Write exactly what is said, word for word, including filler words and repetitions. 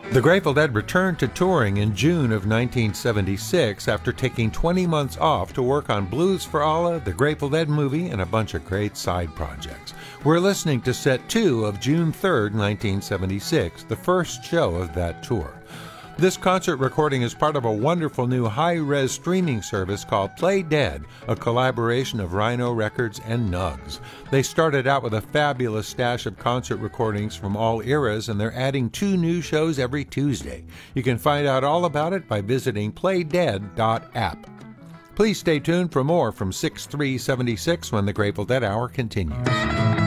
The Grateful Dead returned to touring in June of nineteen seventy-six after taking twenty months off to work on Blues for Allah, the Grateful Dead movie, and a bunch of great side projects. We're listening to set two of June third, nineteen seventy-six, the first show of that tour. This concert recording is part of a wonderful new high-res streaming service called Play Dead, a collaboration of Rhino Records and Nugs. They started out with a fabulous stash of concert recordings from all eras, and they're adding two new shows every Tuesday. You can find out all about it by visiting play dead dot app. Please stay tuned for more from six three seventy-six when the Grateful Dead Hour continues.